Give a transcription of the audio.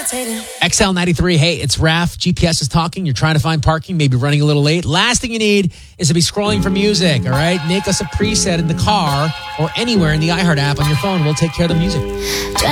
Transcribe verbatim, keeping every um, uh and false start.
X L ninety-three, hey, it's Raph. G P S is talking. You're trying to find parking, maybe running a little late. Last thing you need is to be scrolling for music, all right? Make us a preset in the car or anywhere in the iHeart app on your phone. We'll take care of the music.